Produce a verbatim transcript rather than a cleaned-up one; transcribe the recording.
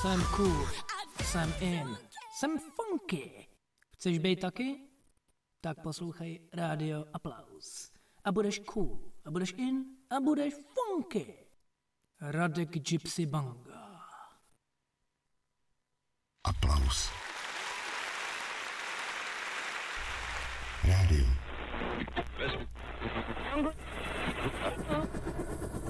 Jsem cool, jsem in, jsem funky. Chceš být taky? Tak poslouchej Rádio Aplaus. A budeš cool, a budeš in, a budeš funky. Radek Gypsy Banga. Aplaus. Rádio.